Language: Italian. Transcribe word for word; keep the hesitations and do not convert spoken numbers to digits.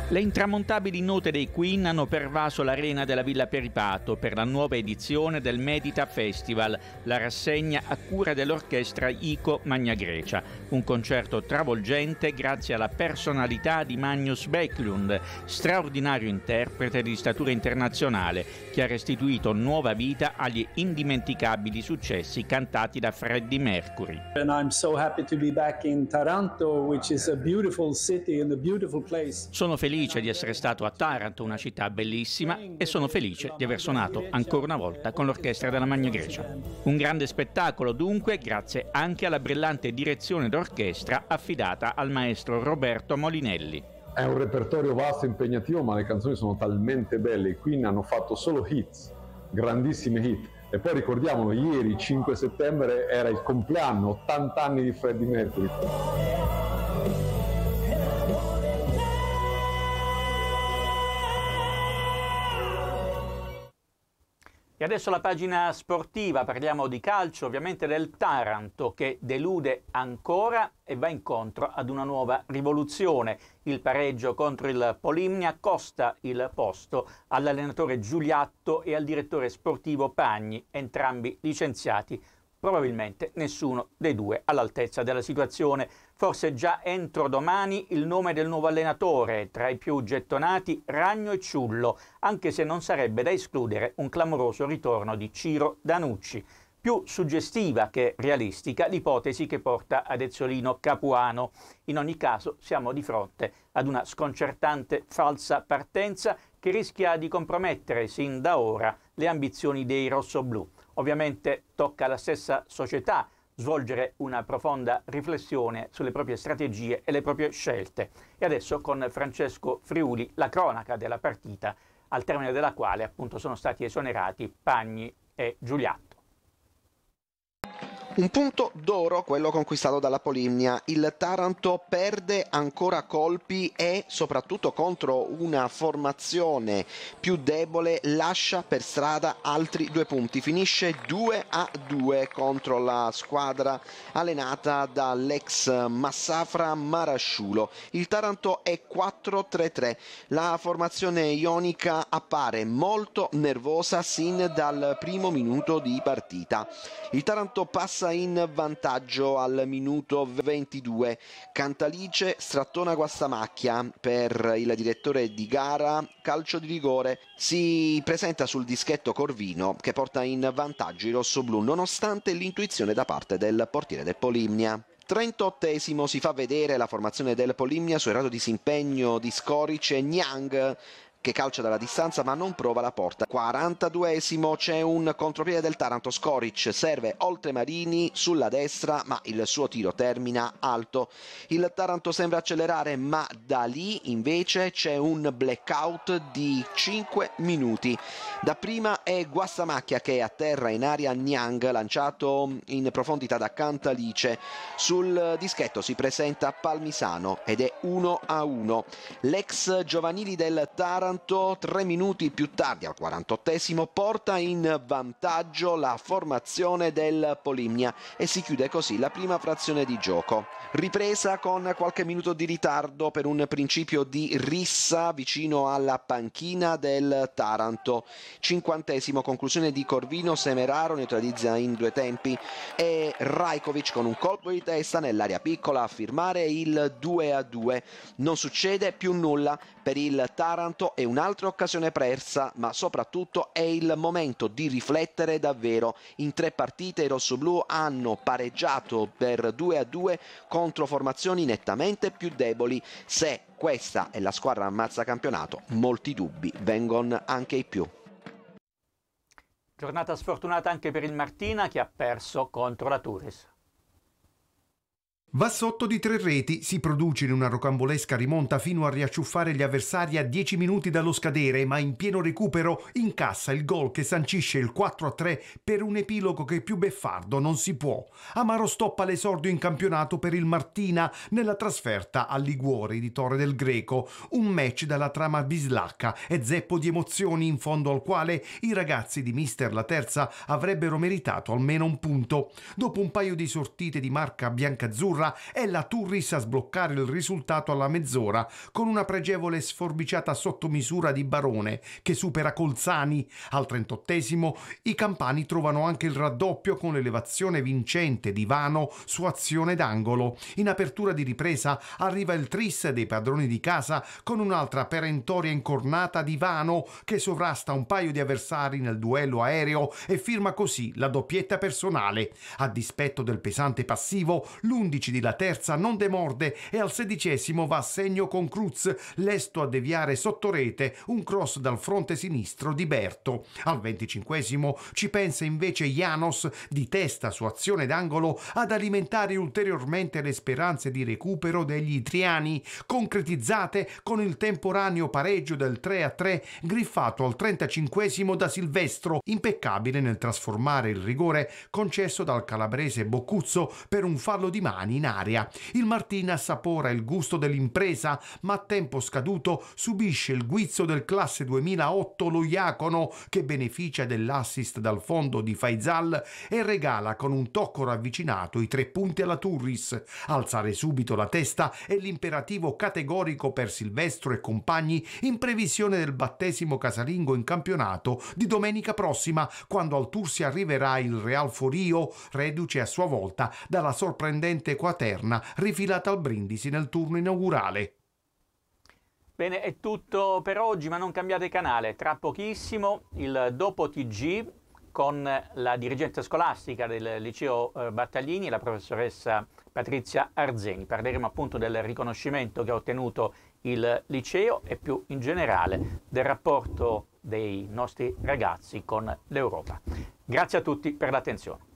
Le intramontabili note dei Queen hanno pervaso l'arena della Villa Peripato per la nuova edizione del Medita Festival, la rassegna a cura dell'orchestra ICO Magna Grecia. Un concerto travolgente grazie alla personalità di Magnus Bäcklund, straordinario interprete di statura internazionale, che ha restituito nuova vita agli indimenticabili successi cantati da Freddie Mercury. And I'm so happy to be back in Taranto, which is a beautiful city and a beautiful place. Sono felice di essere stato a Taranto, una città bellissima, e sono felice di aver suonato ancora una volta con l'orchestra della Magna Grecia. Un grande spettacolo dunque, grazie anche alla brillante direzione d'orchestra affidata al maestro Roberto Molinelli. È un repertorio vasto e impegnativo, ma le canzoni sono talmente belle. I Queen hanno fatto solo hits, grandissime hit. E poi ricordiamolo, ieri, cinque settembre, era il compleanno, ottanta anni di Freddie Mercury. E adesso la pagina sportiva, parliamo di calcio, ovviamente del Taranto che delude ancora e va incontro ad una nuova rivoluzione. Il pareggio contro il Polimnia costa il posto all'allenatore Giuliatto e al direttore sportivo Pagni, entrambi licenziati. Probabilmente nessuno dei due all'altezza della situazione. Forse già entro domani il nome del nuovo allenatore, tra i più gettonati Ragno e Ciullo, anche se non sarebbe da escludere un clamoroso ritorno di Ciro Danucci. Più suggestiva che realistica l'ipotesi che porta ad Ezzolino Capuano. In ogni caso siamo di fronte ad una sconcertante falsa partenza che rischia di compromettere sin da ora le ambizioni dei rossoblù. Ovviamente tocca alla stessa società svolgere una profonda riflessione sulle proprie strategie e le proprie scelte. E adesso con Francesco Friuli la cronaca della partita, al termine della quale appunto sono stati esonerati Pagni e Giuliatto. Un punto d'oro quello conquistato dalla Polimnia. Il Taranto perde ancora colpi e soprattutto contro una formazione più debole lascia per strada altri due punti. Finisce due a due contro la squadra allenata dall'ex Massafra Marasciulo. Il Taranto è quattro tre tre. La formazione ionica appare molto nervosa sin dal primo minuto di partita. Il Taranto passa in vantaggio al minuto ventidue. Cantalice strattona Guastamacchia per il direttore di gara, calcio di rigore. Si presenta sul dischetto Corvino che porta in vantaggio i rossoblù nonostante l'intuizione da parte del portiere del Polimnia. trentottesimo si fa vedere la formazione del Polimnia su errato disimpegno di Skoric e Niang che calcia dalla distanza ma non prova la porta. quarantaduesimo c'è un contropiede del Taranto. Skoric serve oltre Marini sulla destra ma il suo tiro termina alto. Il Taranto sembra accelerare ma da lì invece c'è un blackout di cinque minuti. Dapprima è Guastamacchia che atterra in aria Niang, lanciato in profondità da Cantalice. Sul dischetto si presenta Palmisano ed è uno a uno. L'ex giovanili del Taranto tre minuti più tardi, al quarantottesimo, porta in vantaggio la formazione del Polimnia e si chiude così la prima frazione di gioco. Ripresa con qualche minuto di ritardo per un principio di rissa vicino alla panchina del Taranto. cinquantesimo, conclusione di Corvino, Semeraro neutralizza in due tempi e Rajkovic con un colpo di testa nell'area piccola a firmare il due a due. Non succede più nulla per il Taranto, è un'altra occasione persa, ma soprattutto è il momento di riflettere davvero. In tre partite i rossoblù hanno pareggiato per due a due contro formazioni nettamente più deboli. Se questa è la squadra ammazzacampionato, molti dubbi vengono anche ai più. Giornata sfortunata anche per il Martina che ha perso contro la Turris. Va sotto di tre reti, si produce in una rocambolesca rimonta fino a riacciuffare gli avversari a dieci minuti dallo scadere, ma in pieno recupero incassa il gol che sancisce il quattro a tre per un epilogo che più beffardo non si può. Amaro stoppa l'esordio in campionato per il Martina nella trasferta al Liguori di Torre del Greco, un match dalla trama bislacca e zeppo di emozioni in fondo al quale i ragazzi di Mister La Terza avrebbero meritato almeno un punto. Dopo un paio di sortite di marca biancazzurra azzurra è la Turris a sbloccare il risultato alla mezz'ora con una pregevole sforbiciata sotto misura di Barone che supera Colzani. Al trentottesimo i campani trovano anche il raddoppio con l'elevazione vincente di Vano su azione d'angolo. In apertura di ripresa arriva il tris dei padroni di casa con un'altra perentoria incornata di Vano che sovrasta un paio di avversari nel duello aereo e firma così la doppietta personale. A dispetto del pesante passivo, l'undici di La Terza non demorde e al sedicesimo va a segno con Cruz, lesto a deviare sotto rete un cross dal fronte sinistro di Berto. Al venticinquesimo ci pensa invece Janos di testa su azione d'angolo ad alimentare ulteriormente le speranze di recupero degli itriani, concretizzate con il temporaneo pareggio del tre a tre griffato al trentacinquesimo da Silvestro, impeccabile nel trasformare il rigore concesso dal calabrese Boccuzzo per un fallo di mani in area. Il Martina assapora il gusto dell'impresa, ma a tempo scaduto subisce il guizzo del classe duemilaotto lo Iacono, che beneficia dell'assist dal fondo di Faisal e regala con un tocco ravvicinato i tre punti alla Turris. Alzare subito la testa è l'imperativo categorico per Silvestro e compagni in previsione del battesimo casalingo in campionato di domenica prossima, quando al Tursi arriverà il Real Forio, reduce a sua volta dalla sorprendente quaterna rifilata al Brindisi nel turno inaugurale. Bene, è tutto per oggi, ma non cambiate canale. Tra pochissimo il dopo T G con la dirigente scolastica del liceo eh, Battaglini, la professoressa Patrizia Arzeni. Parleremo appunto del riconoscimento che ha ottenuto il liceo e più in generale del rapporto dei nostri ragazzi con l'Europa. Grazie a tutti per l'attenzione.